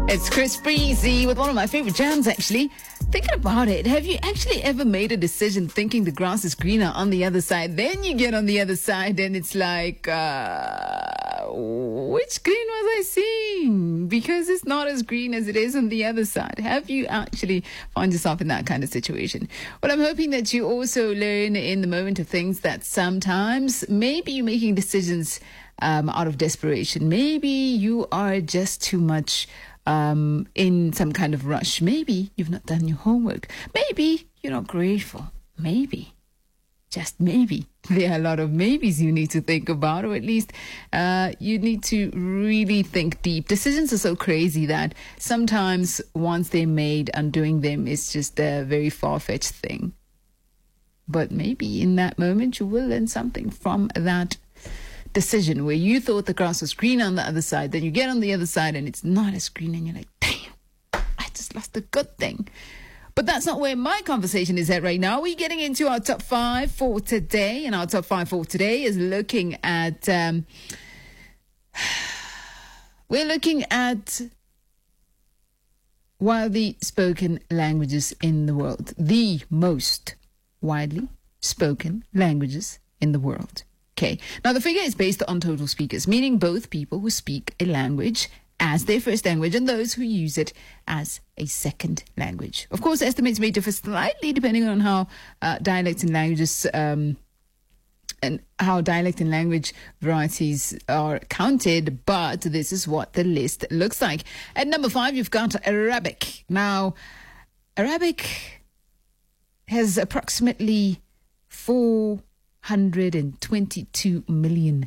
It's Chris Breezy with one of my favorite jams, actually. Thinking about it, have you actually ever made a decision thinking the grass is greener on the other side? Then you get on the other side and it's like, which green was I seeing? Because it's not as green as it is on the other side. Have you actually found yourself in that kind of situation? Well, I'm hoping that you also learn in the moment of things that sometimes maybe you're making decisions out of desperation. Maybe you are just too much in some kind of rush. Maybe you've not done your homework. Maybe you're not grateful. Maybe, just maybe, there are a lot of maybes you need to think about, or at least you need to really think deep. Decisions are so crazy that sometimes once they're made, undoing them is just a very far-fetched thing. But maybe in that moment you will learn something from that decision where you thought the grass was green on the other side. Then you get on the other side and it's not as green and you're like, damn, I just lost a good thing. But that's not where my conversation is at right now. We're getting into our top 5 for today, and our top 5 for today is looking at we're looking at widely spoken languages in the world. The most widely spoken languages in the world. Okay. Now, the figure is based on total speakers, meaning both people who speak a language as their first language and those who use it as a second language. Of course, estimates may differ slightly depending on how dialects and languages and how dialect and language varieties are counted, but this is what the list looks like. At number 5, you've got Arabic. Now, Arabic has approximately 422 million